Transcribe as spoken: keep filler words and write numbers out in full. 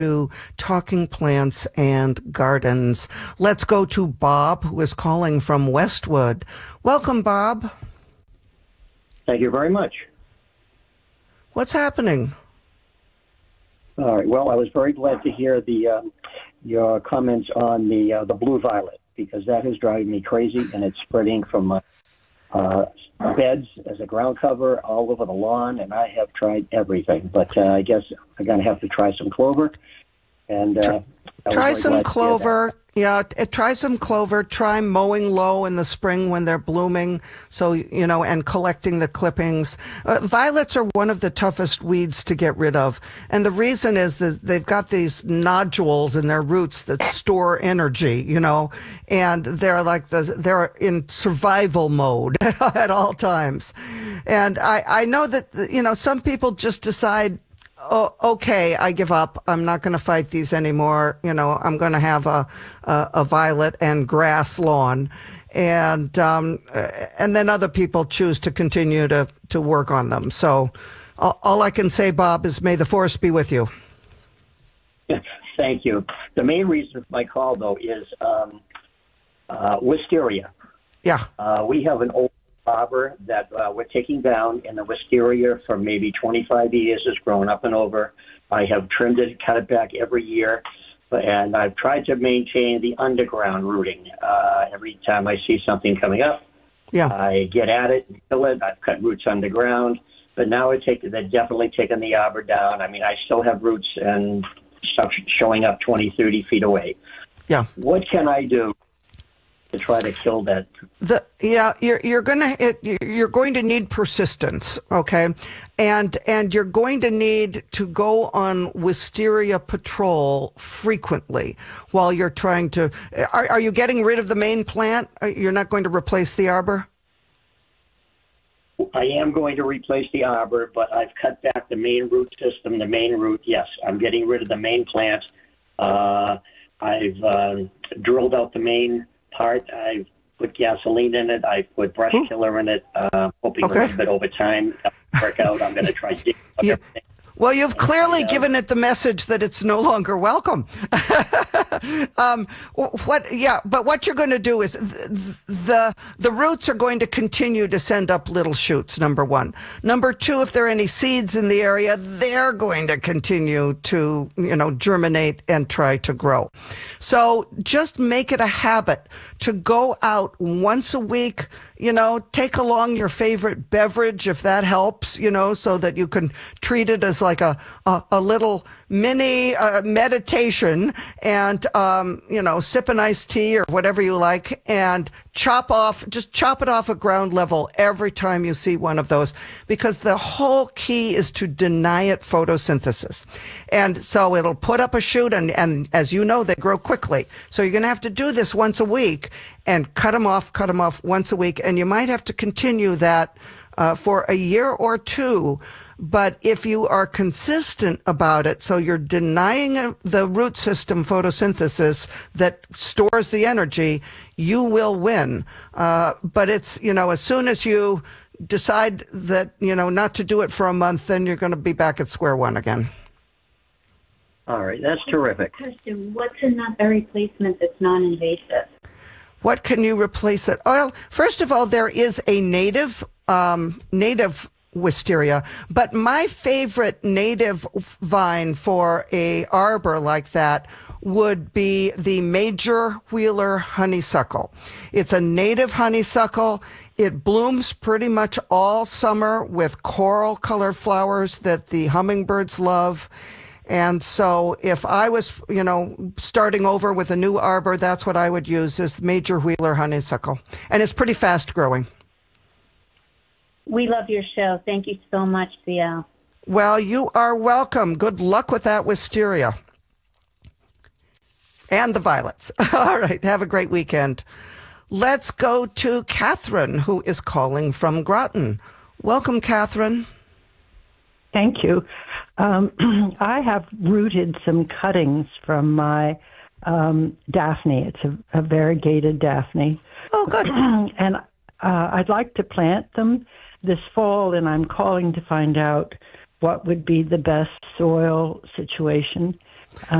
to Talking Plants and Gardens. Let's go to Bob, who is calling from Westwood. Welcome, Bob. Thank you very much. What's happening? All right. Well, I was very glad to hear the uh, your comments on the uh, the blue violet, because that is driving me crazy, and it's spreading from my uh, beds as a ground cover all over the lawn, and I have tried everything. But uh, I guess I'm going to have to try some clover. And uh, try some clover. Yeah, t- try some clover. Try mowing low in the spring when they're blooming. So, you know, and collecting the clippings. Uh, violets are one of the toughest weeds to get rid of. And the reason is that they've got these nodules in their roots that store energy, you know, and they're like the, they're in survival mode at all times. And I, I know that, you know, some people just decide, oh, okay, I give up. I'm not going to fight these anymore. You know, I'm going to have a, a, a violet and grass lawn. And, um, and then other people choose to continue to, to work on them. So all, all I can say, Bob, is may the force be with you. Thank you. The main reason for my call, though, is um, uh, wisteria. Yeah. Uh, we have an old arbor that uh, we're taking down, and the wisteria for maybe twenty-five years has grown up and over. I have trimmed it, cut it back every year, and I've tried to maintain the underground rooting. Uh, every time I see something coming up, yeah, I get at it and kill it. I've cut roots underground, but now I take, they're definitely taking the arbor down. I mean, I still have roots and stuff showing up twenty, thirty feet away. Yeah. What can I do to try to kill that? The yeah, you're you're gonna it, you're going to need persistence, okay, and and you're going to need to go on wisteria patrol frequently while you're trying to. Are are you getting rid of the main plant? You're not going to replace the arbor? I am going to replace the arbor, but I've cut back the main root system. The main root, yes, I'm getting rid of the main plant. Uh, I've uh, drilled out the main part. I've put gasoline in it. I put brush Ooh. killer in it, uh, hoping Okay. a little bit over time it'll work out. I'm going to try digging up Yeah. everything. Well, you've clearly given it the message that it's no longer welcome. um, what? Yeah, but what you're going to do is th- the the roots are going to continue to send up little shoots. Number one. Number two, if there are any seeds in the area, they're going to continue to, you know, germinate and try to grow. So just make it a habit to go out once a week. You know, take along your favorite beverage if that helps, you know, so that you can treat it as like a, a, a little mini uh, meditation and, um, you know, sip an iced tea or whatever you like and chop off, just chop it off at ground level every time you see one of those, because the whole key is to deny it photosynthesis. And so it'll put up a shoot, and, and as you know, they grow quickly. So you're going to have to do this once a week and cut them off, cut them off once a week. And you might have to continue that uh, for a year or two. But if you are consistent about it, so you're denying the root system photosynthesis that stores the energy, you will win. Uh, but it's, you know, as soon as you decide that, you know, not to do it for a month, then you're going to be back at square one again. All right, that's terrific. Question, what's in that a replacement that's non-invasive? What can you replace it? Well, first of all, there is a native, um, native wisteria, but my favorite native vine for a arbor like that would be the major wheeler honeysuckle. It's a native honeysuckle. It blooms pretty much all summer with coral colored flowers that the hummingbirds love. And so if I was, you know, starting over with a new arbor, that's what I would use, is major wheeler honeysuckle. And it's pretty fast growing. We love your show. Thank you so much, Thea. Well, you are welcome. Good luck with that wisteria. And the violets. All right. Have a great weekend. Let's go to Catherine, who is calling from Groton. Welcome, Catherine. Thank you. Um, I have rooted some cuttings from my um, Daphne. It's a, a variegated Daphne. Oh, good. And uh, I'd like to plant them this fall, and I'm calling to find out what would be the best soil situation.